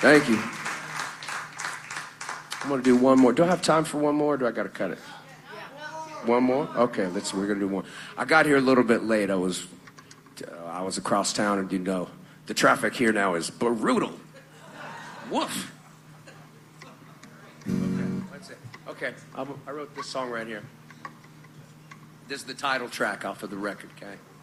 Thank you. I'm going to do one more. Do I have time for one more, or do I got to cut it? One more? Okay, we're going to do one. I got here a little bit late. I was across town, and the traffic here now is brutal. Woof. Okay, that's it. Okay, I wrote this song right here. This is the title track off of the record, okay?